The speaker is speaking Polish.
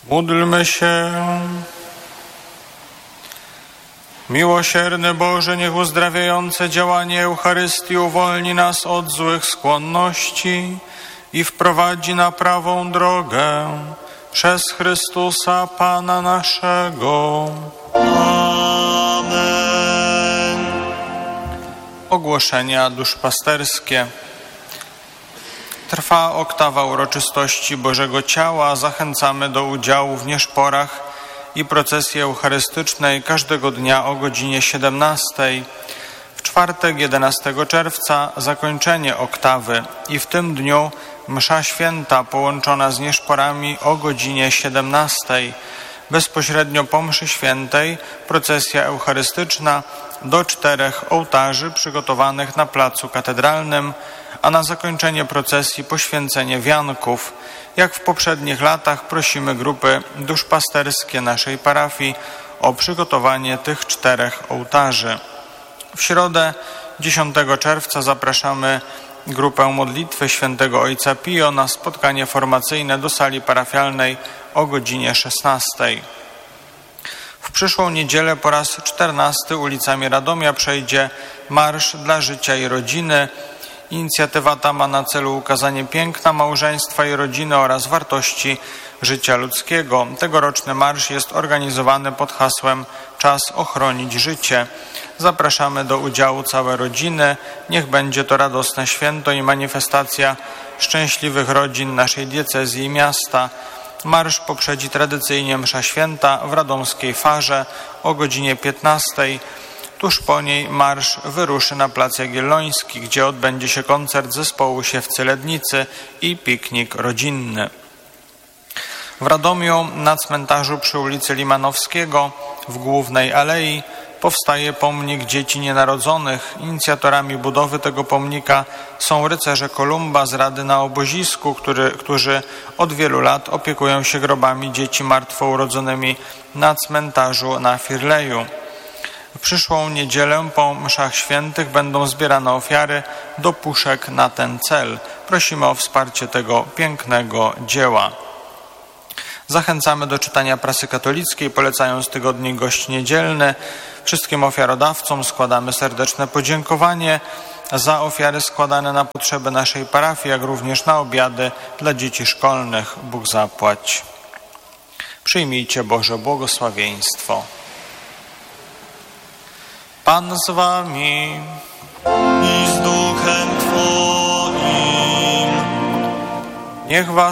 Módlmy się. Miłosierny Boże, niech uzdrawiające działanie Eucharystii uwolni nas od złych skłonności i wprowadzi na prawą drogę przez Chrystusa Pana naszego. Amen. Ogłoszenia duszpasterskie. Trwa oktawa uroczystości Bożego Ciała. Zachęcamy do udziału w nieszporach i procesji eucharystycznej każdego dnia o godzinie 17. W czwartek 11 czerwca zakończenie oktawy i w tym dniu msza święta połączona z nieszporami o godzinie 17. Bezpośrednio po mszy świętej procesja eucharystyczna do 4 ołtarzy przygotowanych na placu katedralnym, a na zakończenie procesji poświęcenie wianków. Jak w poprzednich latach prosimy grupy duszpasterskie naszej parafii o przygotowanie tych 4 ołtarzy. W środę 10 czerwca zapraszamy grupę modlitwy Świętego Ojca Pio na spotkanie formacyjne do sali parafialnej o godzinie 16. W przyszłą niedzielę po raz 14 ulicami Radomia przejdzie Marsz dla Życia i Rodziny. Inicjatywa ta ma na celu ukazanie piękna małżeństwa i rodziny oraz wartości życia ludzkiego. Tegoroczny marsz jest organizowany pod hasłem Czas ochronić życie. Zapraszamy do udziału całe rodziny. Niech będzie to radosne święto i manifestacja szczęśliwych rodzin naszej diecezji i miasta. Marsz poprzedzi tradycyjnie msza święta w radomskiej Farze o godzinie 15. Tuż po niej marsz wyruszy na Plac Jagielloński, gdzie odbędzie się koncert zespołu Siewcy Lednicy i piknik rodzinny. W Radomiu na cmentarzu przy ulicy Limanowskiego w Głównej Alei powstaje pomnik dzieci nienarodzonych. Inicjatorami budowy tego pomnika są rycerze Kolumba z Rady na Obozisku, którzy od wielu lat opiekują się grobami dzieci martwo urodzonymi na cmentarzu na Firleju. W przyszłą niedzielę po mszach świętych będą zbierane ofiary do puszek na ten cel. Prosimy o wsparcie tego pięknego dzieła. Zachęcamy do czytania prasy katolickiej, polecając tygodnik Gość Niedzielny. Wszystkim ofiarodawcom składamy serdeczne podziękowanie za ofiary składane na potrzeby naszej parafii, jak również na obiady dla dzieci szkolnych. Bóg zapłać. Przyjmijcie Boże błogosławieństwo. Pan z wami I z duchem Twoim. niech was